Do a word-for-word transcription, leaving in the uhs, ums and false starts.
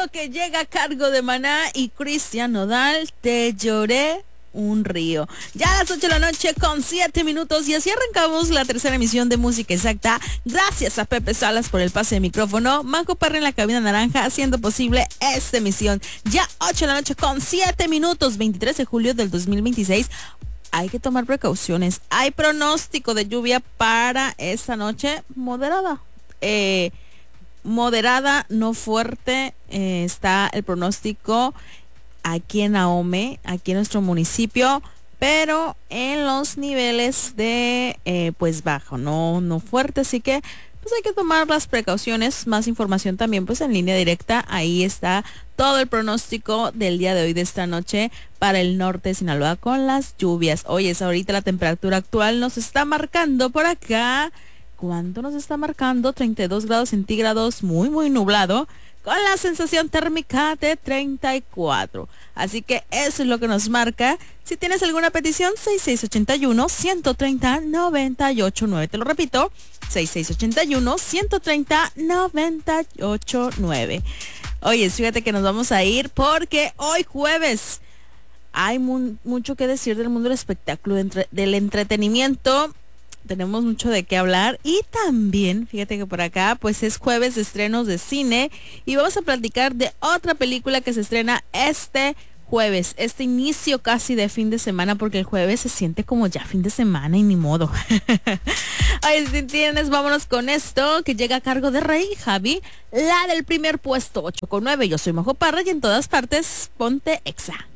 que llega a cargo de Maná y Cristian Nodal, Te lloré un río. Ya a las ocho de la noche con siete minutos y así arrancamos la tercera emisión de Música Exacta. Gracias a Pepe Salas por el pase de micrófono, Manco Parra en la cabina naranja haciendo posible esta emisión. Ya ocho de la noche con siete minutos, veintitrés de julio del dos mil veintiséis. Hay que tomar precauciones. Hay pronóstico de lluvia para esta noche moderada. Eh, moderada, no fuerte. Eh, está el pronóstico aquí en Ahome, aquí en nuestro municipio, pero en los niveles de eh, pues bajo, no, no fuerte, así que pues hay que tomar las precauciones. Más información también pues en línea directa, ahí está todo el pronóstico del día de hoy, de esta noche, para el norte de Sinaloa con las lluvias. Oye, es ahorita la temperatura actual nos está marcando por acá, ¿cuánto nos está marcando? treinta y dos grados centígrados, muy muy nublado, con la sensación térmica de treinta y cuatro. Así que eso es lo que nos marca. Si tienes alguna petición, seis seis ocho uno, uno tres cero, nueve ocho nueve. Te lo repito, seis seis ocho uno, uno tres cero, nueve ocho nueve. Oye, fíjate que nos vamos a ir porque hoy jueves hay mu- mucho que decir del mundo del espectáculo, entre- del entretenimiento. Tenemos mucho de qué hablar y también, fíjate que por acá pues es jueves de estrenos de cine y vamos a platicar de otra película que se estrena este jueves, este inicio casi de fin de semana, porque el jueves se siente como ya fin de semana y ni modo. Oye, si tienes, vámonos con esto que llega a cargo de Rey Javi, la del primer puesto, ocho con nueve. Yo soy Majo Parra y en todas partes ponte Exa.